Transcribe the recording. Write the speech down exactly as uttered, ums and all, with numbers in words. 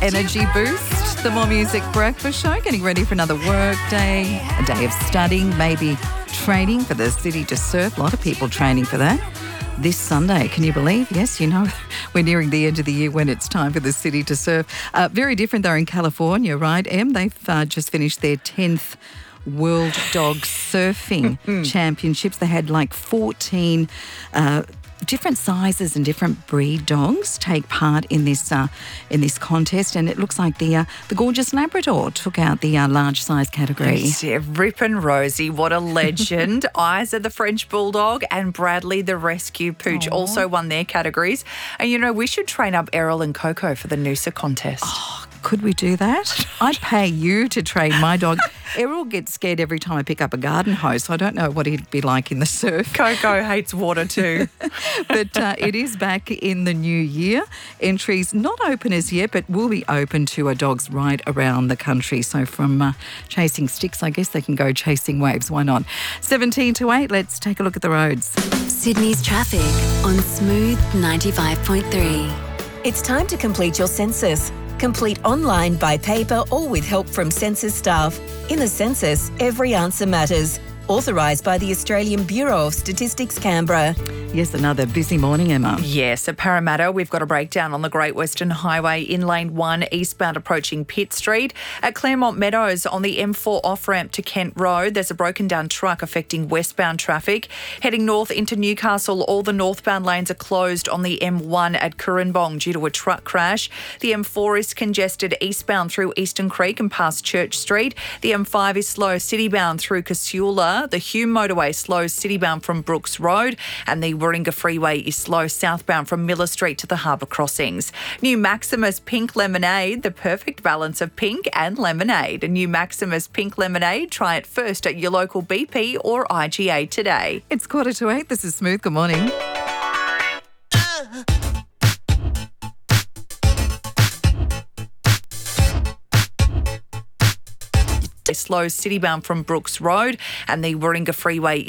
energy boost. The More Music Breakfast Show, getting ready for another work day, a day of studying, maybe training for the City to Surf. A lot of people training for that this Sunday. Can you believe? Yes, you know, we're nearing the end of the year when it's time for the City to Surf. Uh, very different though in California, right, Em? They've uh, just finished their tenth World Dog Surfing Championships. They had like fourteen uh, different sizes and different breed dogs take part in this uh, in this contest, and it looks like the uh, the gorgeous Labrador took out the uh, large size category. Yes, yeah, Rip and Rosie, what a legend. Isa, the French Bulldog, and Bradley, the Rescue Pooch, Aww. also won their categories. And, you know, we should train up Errol and Coco for the Noosa contest. Oh, could we do that? I'd pay you to train my dog. Errol gets scared every time I pick up a garden hose, so I don't know what he'd be like in the surf. Coco hates water too. But uh, it is back in the new year. Entries not open as yet, but will be open to uh, dogs right around the country. So from uh, chasing sticks, I guess they can go chasing waves. Why not? seventeen to eight, let's take a look at the roads. Sydney's traffic on Smooth ninety-five point three. It's time to complete your census. Complete online, by paper or with help from census staff. In the census, every answer matters. Authorised by the Australian Bureau of Statistics, Canberra. Yes, another busy morning, Emma. Yes, at Parramatta, we've got a breakdown on the Great Western Highway in lane one, eastbound approaching Pitt Street. At Claremont Meadows on the M four off-ramp to Kent Road, there's a broken down truck affecting westbound traffic. Heading north into Newcastle, all the northbound lanes are closed on the M one at Currambong due to a truck crash. The M four is congested eastbound through Eastern Creek and past Church Street. The M five is slow citybound through Casula. The Hume motorway slows citybound from Brooks Road, and the Warringah Freeway is slow southbound from Miller Street to the Harbour Crossings. New Maximus Pink Lemonade, the perfect balance of pink and lemonade. A new Maximus Pink Lemonade, try it first at your local B P or I G A today. It's quarter to eight. This is Smooth. Good morning. Slows citybound from Brooks Road, and the Warringah Freeway